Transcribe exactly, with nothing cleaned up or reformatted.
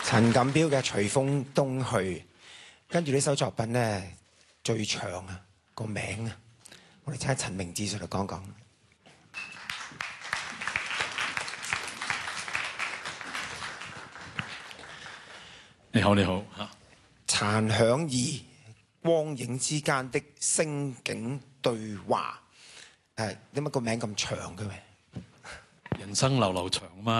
陳錦標嘅《隨風東去》，跟住呢首作品咧最長啊個名啊，我哋請陳明志上嚟講講。 你好，你好嚇。 殘響二，光影之間的星景對話。誒，點解個名咁長嘅？ 人生流流長嘛。